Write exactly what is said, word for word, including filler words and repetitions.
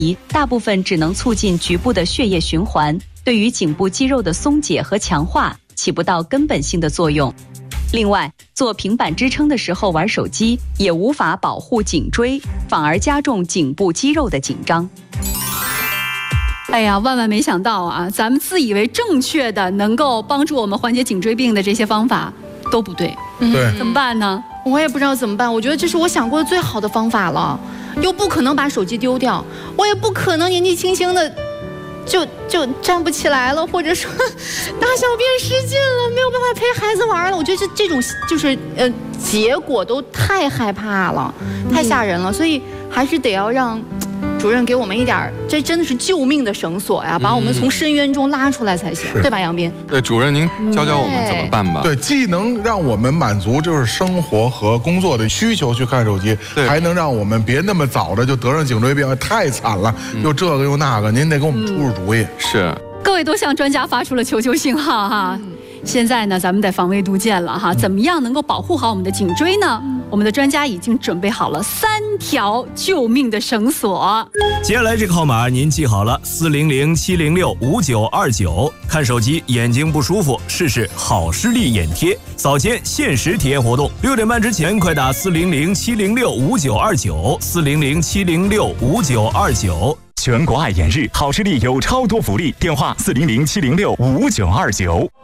大部分只能促进局部的血液循环，对于颈部肌肉的松解和强化起不到根本性的作用。另外，做平板支撑的时候玩手机也无法保护颈椎，反而加重颈部肌肉的紧张。 哎呀，万万没想到啊！咱们自以为正确的能够帮助我们缓解颈椎病的这些方法都不对， 对， 怎么办呢？ 我也不知道怎么办。我觉得这是我想过的最好的方法了，又不可能把手机丢掉，我也不可能年纪轻轻的就就站不起来了，或者说大小便失禁了，没有办法陪孩子玩了。我觉得这这种就是呃结果都太害怕了，太吓人了，所以还是得要让主任给我们一点，这真的是救命的绳索呀，把我们从深渊中拉出来才行，对吧，杨斌？ 对，主任您教教我们怎么办吧？ 对，既能让我们满足就是生活和工作的需求去看手机，还能让我们别那么早的就得上颈椎病，太惨了，嗯、又这个又那个，您得给我们出出主意。 嗯、是， 各位都向专家发出了求救信号哈。嗯、现在呢，咱们得防微杜渐了哈，怎么样能够保护好我们的颈椎呢？嗯、我们的专家已经准备好了三条救命的绳索。 接下来这个号码您记好了，四零零七零六五九二九。看手机眼睛不舒服，试试好视力眼贴，早间限时体验活动，六点半之前快打四零零七零六五九二九，四零零七零六五九二九。 全国爱眼日，好视力有超多福利，电话四零零七零六五九二九。